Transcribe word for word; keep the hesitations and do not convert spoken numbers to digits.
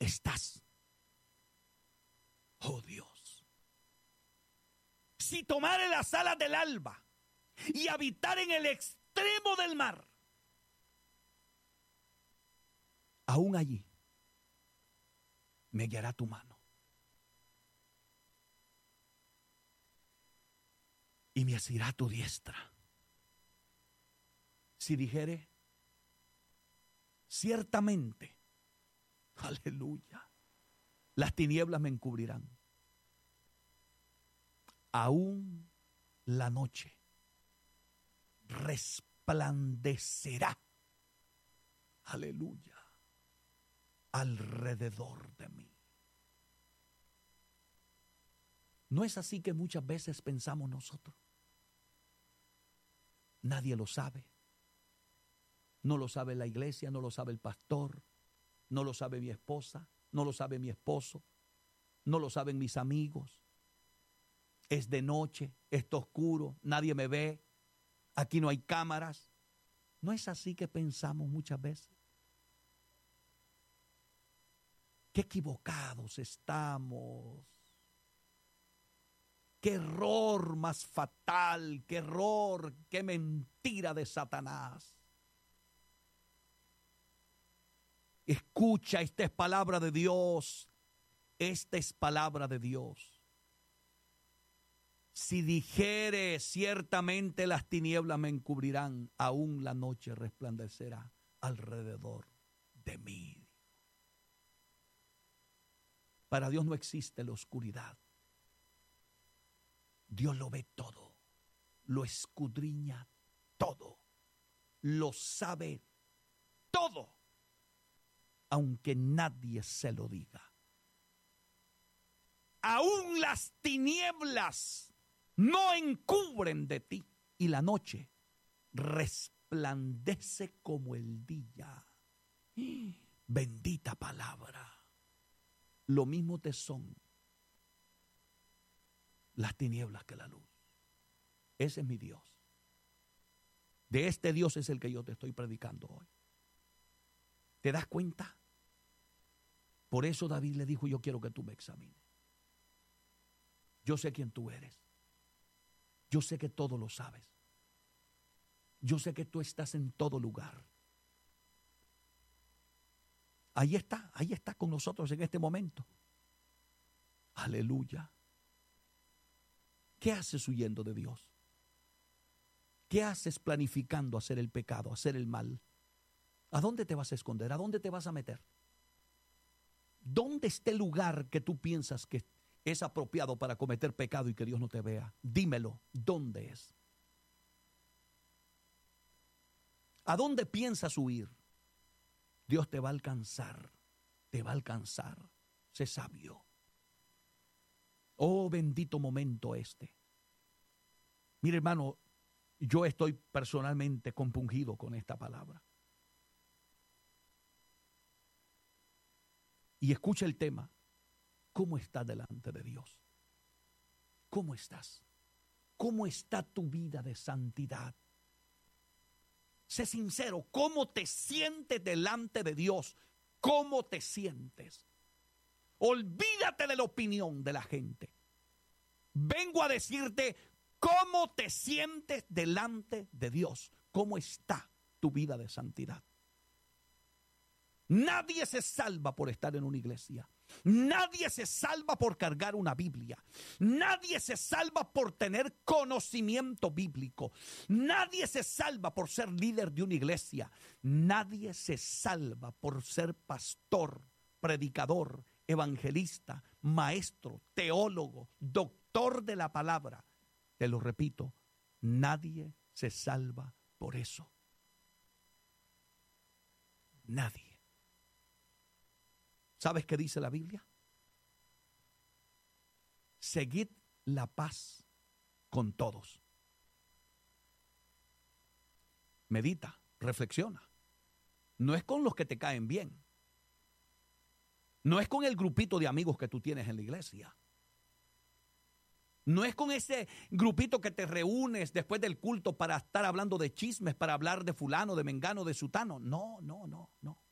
estás? Oh Dios. Si tomare las alas del alba y habitar en el extremo del mar, aún allí me guiará tu mano y me asirá tu diestra. Si dijere, ciertamente, aleluya, las tinieblas me encubrirán, aún la noche resplandecerá, aleluya, alrededor de mí. ¿No es así que muchas veces pensamos nosotros? Nadie lo sabe. No lo sabe la iglesia, no lo sabe el pastor, no lo sabe mi esposa, no lo sabe mi esposo, no lo saben mis amigos. Es de noche, está oscuro, nadie me ve, aquí no hay cámaras. ¿No es así que pensamos muchas veces? Qué equivocados estamos. Qué error más fatal, qué error, qué mentira de Satanás. Escucha, esta es palabra de Dios. Esta es palabra de Dios. Si dijere, ciertamente las tinieblas me encubrirán, aún la noche resplandecerá alrededor de mí. Para Dios no existe la oscuridad. Dios lo ve todo, lo escudriña todo, lo sabe todo, aunque nadie se lo diga. Aún las tinieblas no encubren de ti, y la noche resplandece como el día. Bendita palabra. Lo mismo te son las tinieblas que la luz. Ese es mi Dios. De este Dios es el que yo te estoy predicando hoy. ¿Te das cuenta? Por eso David le dijo, yo quiero que tú me examines. Yo sé quién tú eres. Yo sé que todo lo sabes. Yo sé que tú estás en todo lugar. Ahí está, ahí está con nosotros en este momento. Aleluya. ¿Qué haces huyendo de Dios? ¿Qué haces planificando hacer el pecado, hacer el mal? ¿A dónde te vas a esconder? ¿A dónde te vas a meter? ¿Dónde está el lugar que tú piensas que es apropiado para cometer pecado y que Dios no te vea? Dímelo, ¿dónde es? ¿A dónde piensas huir? Dios te va a alcanzar, te va a alcanzar. Sé sabio. Oh, bendito momento este. Mire, hermano, yo estoy personalmente compungido con esta palabra. Y escucha el tema. ¿Cómo estás delante de Dios? ¿Cómo estás? ¿Cómo está tu vida de santidad? Sé sincero, ¿cómo te sientes delante de Dios? ¿Cómo te sientes? Olvídate de la opinión de la gente. Vengo a decirte cómo te sientes delante de Dios. ¿Cómo está tu vida de santidad? Nadie se salva por estar en una iglesia. Nadie se salva por cargar una Biblia. Nadie se salva por tener conocimiento bíblico. Nadie se salva por ser líder de una iglesia. Nadie se salva por ser pastor, predicador, evangelista, maestro, teólogo, doctor de la palabra. Te lo repito, nadie se salva por eso. Nadie. ¿Sabes qué dice la Biblia? Seguid la paz con todos. Medita, reflexiona. No es con los que te caen bien. No es con el grupito de amigos que tú tienes en la iglesia. No es con ese grupito que te reúnes después del culto para estar hablando de chismes, para hablar de fulano, de mengano, de sutano. No, no, no, no.